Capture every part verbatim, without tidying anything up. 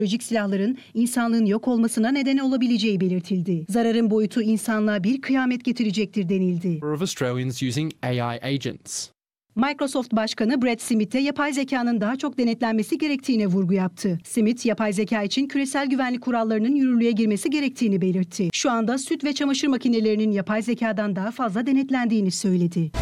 Biyolojik silahların insanlığın yok olmasına neden olabileceği belirtildi. Zararın boyutu insanlığa bir kıyamet getirecektir denildi. Of Australians using A I agents. Microsoft Başkanı Brad Smith de yapay zekanın daha çok denetlenmesi gerektiğine vurgu yaptı. Smith, yapay zeka için küresel güvenlik kurallarının yürürlüğe girmesi gerektiğini belirtti. Şu anda süt ve çamaşır makinelerinin yapay zekadan daha fazla denetlendiğini söyledi.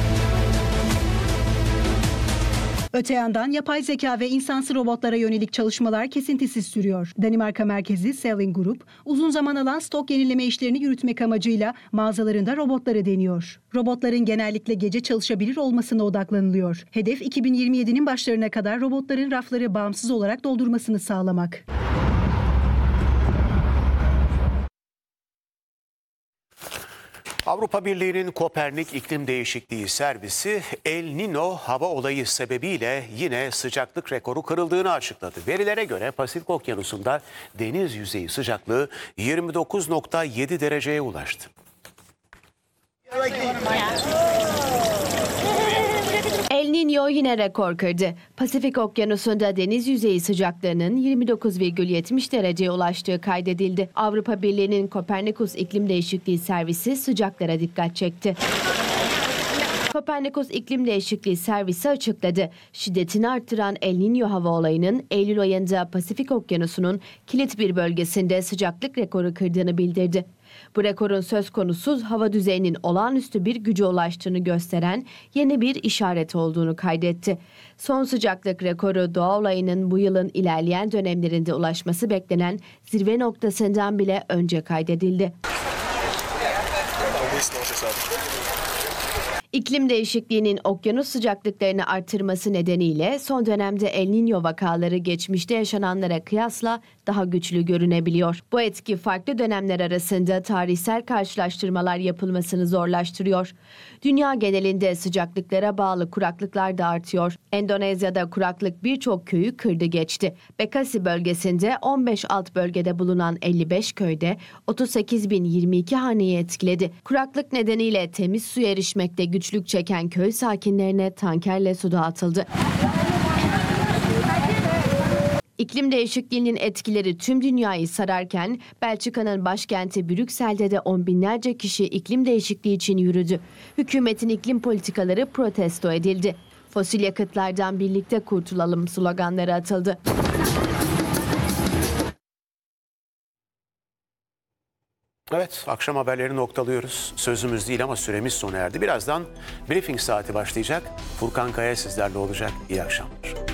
Öte yandan yapay zeka ve insansız robotlara yönelik çalışmalar kesintisiz sürüyor. Danimarka merkezli Selling Group, uzun zaman alan stok yenileme işlerini yürütmek amacıyla mağazalarında robotları deniyor. Robotların genellikle gece çalışabilir olmasına odaklanılıyor. Hedef iki bin yirmi yedi'nin başlarına kadar robotların rafları bağımsız olarak doldurmasını sağlamak. Avrupa Birliği'nin Kopernik İklim Değişikliği Servisi El Niño hava olayı sebebiyle yine sıcaklık rekoru kırıldığını açıkladı. Verilere göre Pasifik Okyanusu'nda deniz yüzeyi sıcaklığı yirmi dokuz nokta yedi dereceye ulaştı. El Niño yine rekor kırdı. Pasifik Okyanusu'nda deniz yüzeyi sıcaklığının yirmi dokuz virgül yetmiş dereceye ulaştığı kaydedildi. Avrupa Birliği'nin Kopernikus İklim Değişikliği Servisi sıcaklara dikkat çekti. Kopernikus İklim Değişikliği Servisi açıkladı. Şiddetini arttıran El Niño hava olayının Eylül ayında Pasifik Okyanusu'nun kilit bir bölgesinde sıcaklık rekoru kırdığını bildirdi. Bu rekorun söz konusu hava düzeyinin olağanüstü bir güce ulaştığını gösteren yeni bir işaret olduğunu kaydetti. Son sıcaklık rekoru doğa olayının bu yılın ilerleyen dönemlerinde ulaşması beklenen zirve noktasından bile önce kaydedildi. İklim değişikliğinin okyanus sıcaklıklarını artırması nedeniyle son dönemde El Niño vakaları geçmişte yaşananlara kıyasla daha güçlü görünebiliyor. Bu etki farklı dönemler arasında tarihsel karşılaştırmalar yapılmasını zorlaştırıyor. Dünya genelinde sıcaklıklara bağlı kuraklıklar da artıyor. Endonezya'da kuraklık birçok köyü kırdı geçti. Bekasi bölgesinde on beş alt bölgede bulunan elli beş köyde otuz sekiz bin yirmi iki haneyi etkiledi. Kuraklık nedeniyle temiz suya erişmekte güçlük çeken köy sakinlerine tankerle su dağıtıldı. İklim değişikliğinin etkileri tüm dünyayı sararken Belçika'nın başkenti Brüksel'de de on binlerce kişi iklim değişikliği için yürüdü. Hükümetin iklim politikaları protesto edildi. Fosil yakıtlardan birlikte kurtulalım sloganları atıldı. Evet, akşam haberleri noktalıyoruz. Sözümüz değil ama süremiz sona erdi. Birazdan briefing saati başlayacak. Furkan Kaya sizlerle olacak. İyi akşamlar.